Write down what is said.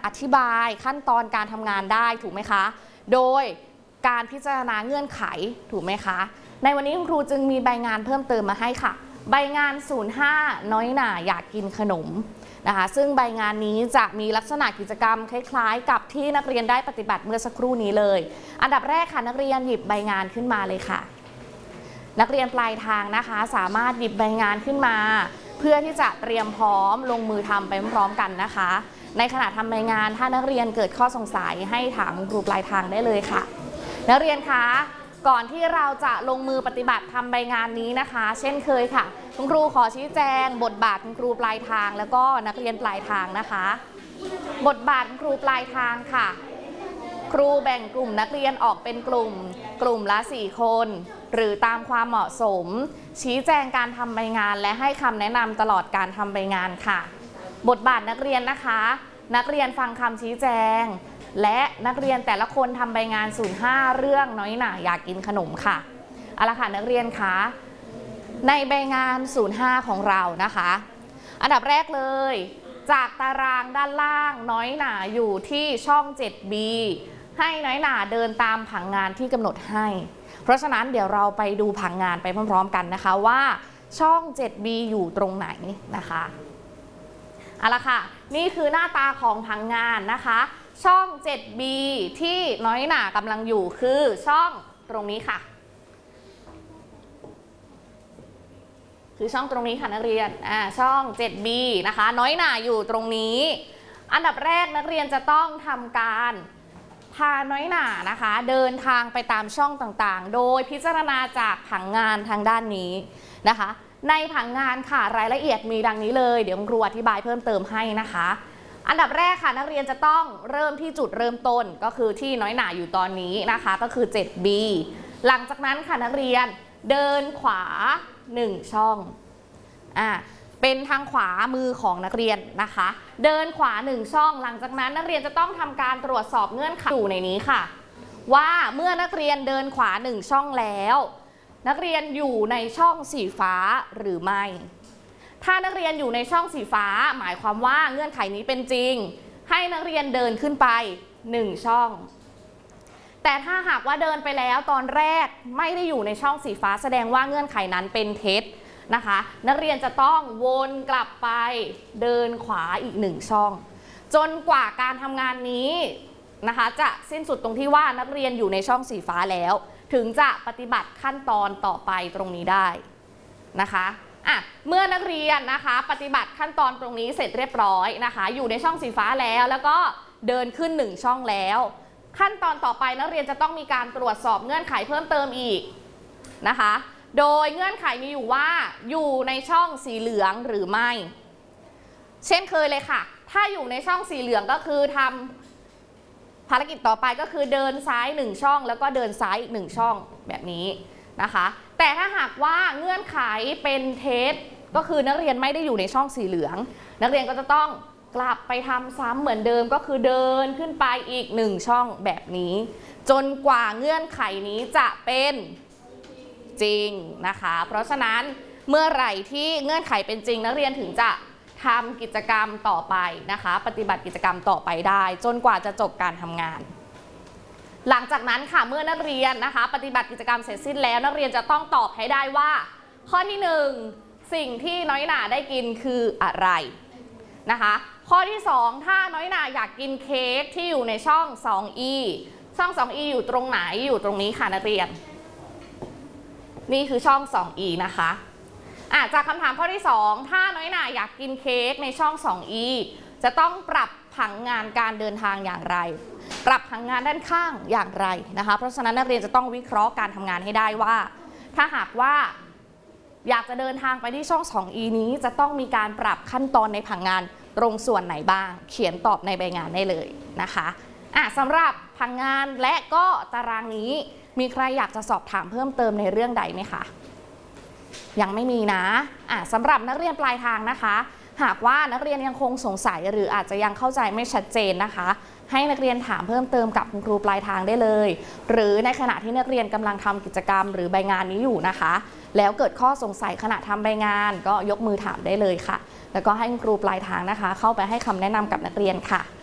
อธิบายขั้นตอนการทำงานได้ถูกไหมคะโดยการพิจารณาเงื่อนไขถูกไหมคะในวันนี้คุณครูจึงมีใบงานเพิ่มเติมมาให้ค่ะใบงาน 05 น้อยหน่าอยากกินขนมนะคะซึ่งใบงานนี้จะมีลักษณะกิจกรรมคล้ายๆกับที่นักเรียนได้ปฏิบัติเมื่อสักครู่นี้เลยอันดับแรกค่ะนักเรียนหยิบใบงานขึ้นมาเลยค่ะนักเรียนปลายทางนะคะสามารถหยิบใบงานขึ้นมาเพื่อที่จะเตรียมพร้อมลงมือทำไปพร้อมๆกันนะคะในขณะทำใบงานถ้านักเรียนเกิดข้อสงสัยให้ถามครูปลายทางได้เลยค่ะนักเรียนคะก่อนที่เราจะลงมือปฏิบัติทำใบงานนี้นะคะเช่นเคยค่ะคุณครูขอชี้แจงบทบาทคุณครูปลายทางแล้วก็นักเรียนปลายทางนะคะบทบาทคุณครูปลายทางค่ะครูแบ่งกลุ่มนักเรียนออกเป็นกลุ่มละ4 คนหรือตามความเหมาะสมชี้แจงการทำใบงานและให้คำแนะนำตลอดการทำใบงานค่ะบทบาทนักเรียนนะคะนักเรียนฟังคำชี้แจงและนักเรียนแต่ละคนทำใบงาน 05 เรื่องน้อยหน่าอยากกินขนมค่ะเอาละค่ะนักเรียนคะในใบงาน 05 ของเรานะคะอันดับแรกเลยจากตารางด้านล่างน้อยหน่าอยู่ที่ช่อง 7B ให้น้อยหน่าเดินตามผังงานที่กำหนดให้เพราะฉะนั้นเดี๋ยวเราไปดูผังงานไปพร้อมๆกันนะคะว่าช่อง 7B อยู่ตรงไหนนะคะเอาละค่ะนี่คือหน้าตาของผังงานนะคะช่อง 7B ที่น้อยหน่ากำลังอยู่คือช่องตรงนี้ค่ะคือช่องตรงนี้ค่ะนักเรียนช่อง 7B นะคะน้อยหน่าอยู่ตรงนี้อันดับแรกนักเรียนจะต้องทำการพาน้อยหน่านะคะเดินทางไปตามช่องต่างๆโดยพิจารณาจากผังงานทางด้านนี้นะคะในผังงานค่ะรายละเอียดมีดังนี้เลยเดี๋ยวครูอธิบายเพิ่มเติมให้นะคะอันดับแรกค่ะนักเรียนจะต้องเริ่มที่จุดเริ่มต้นก็คือที่น้อยหน่าอยู่ตอนนี้นะคะก็คือ 7B หลังจากนั้นค่ะนักเรียนเดินขวา1 ช่องเป็นทางขวามือของนักเรียนนะคะเดินขวา1 ช่องหลังจากนั้นนักเรียนจะต้องทำการตรวจสอบเงื่อนไขอยู่ในนี้ค่ะว่าเมื่อนักเรียนเดินขวา1 ช่องแล้วนักเรียนอยู่ในช่องสีฟ้าหรือไม่ถ้านักเรียนอยู่ในช่องสีฟ้าหมายความว่าเงื่อนไขนี้เป็นจริงให้นักเรียนเดินขึ้นไป1 ช่องแต่ถ้าหากว่าเดินไปแล้วตอนแรกไม่ได้อยู่ในช่องสีฟ้าแสดงว่าเงื่อนไขนั้นเป็นเท็จนะคะนักเรียนจะต้องวนกลับไปเดินขวาอีก1 ช่องจนกว่าการทำงานนี้นะคะจะสิ้นสุดตรงที่ว่านักเรียนอยู่ในช่องสีฟ้าแล้วถึงจะปฏิบัติขั้นตอนต่อไปตรงนี้ได้นะคะเมื่อนักเรียนนะคะปฏิบัติขั้นตอนตรงนี้เสร็จเรียบร้อยนะคะอยู่ในช่องสีฟ้าแล้วก็เดินขึ้น1 ช่องแล้วขั้นตอนต่อไปนักเรียนจะต้องมีการตรวจสอบเงื่อนไขเพิ่มเติมอีกนะคะโดยเงื่อนไขมีอยู่ว่าอยู่ในช่องสีเหลืองหรือไม่เช่นเคยเลยค่ะถ้าอยู่ในช่องสีเหลืองก็คือทำภารกิจต่อไปก็คือเดินซ้าย1 ช่องแล้วก็เดินซ้ายอีก1 ช่องแบบนี้นะคะแต่ถ้าหากว่าเงื่อนไขเป็นเท็จก็คือนักเรียนไม่ได้อยู่ในช่องสีเหลืองนักเรียนก็จะต้องกลับไปทำซ้ำเหมือนเดิมก็คือเดินขึ้นไปอีก1 ช่องแบบนี้จนกว่าเงื่อนไขนี้จะเป็นจริงนะคะเพราะฉะนั้นเมื่อไหร่ที่เงื่อนไขเป็นจริงนักเรียนถึงจะทำกิจกรรมต่อไปนะคะปฏิบัติกิจกรรมต่อไปได้จนกว่าจะจบการทำงานหลังจากนั้นค่ะเมื่อนักเรียนนะคะปฏิบัติกิจกรรมเสร็จสิ้นแล้วนักเรียนจะต้องตอบให้ได้ว่าข้อที่1สิ่งที่น้อยหน่าได้กินคืออะไรนะคะข้อที่2ถ้าน้อยหน่าอยากกินเค้กที่อยู่ในช่อง 2E ช่อง 2E อยู่ตรงไหนอยู่ตรงนี้ค่ะนักเรียนนี่คือช่อง 2E นะคะจากคำถามข้อที่2ถ้าน้อยหน่าอยากกินเค้กในช่อง 2E จะต้องปรับผังงานการเดินทางอย่างไรปรับผังงานด้านข้างอย่างไรนะคะเพราะฉะนั้นนักเรียนจะต้องวิเคราะห์การทำงานให้ได้ว่าถ้าหากว่าอยากจะเดินทางไปที่ช่อง 2E นี้จะต้องมีการปรับขั้นตอนในผังงานตรงส่วนไหนบ้างเขียนตอบในใบงานได้เลยนะคะสำหรับผังงานและก็ตารางนี้มีใครอยากจะสอบถามเพิ่มเติมในเรื่องใดไหมคะยังไม่มีนะสำหรับนักเรียนปลายทางนะคะหากว่านักเรียนยังคงสงสัยหรืออาจจะยังเข้าใจไม่ชัดเจนนะคะให้นักเรียนถามเพิ่มเติมกับคุณครูปลายทางได้เลยหรือในขณะที่นักเรียนกำลังทำกิจกรรมหรือใบงานนี้อยู่นะคะแล้วเกิดข้อสงสัยขณะทำใบงานก็ยกมือถามได้เลยค่ะแล้วก็ให้คุณครูปลายทางนะคะเข้าไปให้คำแนะนำกับนักเรียนค่ะ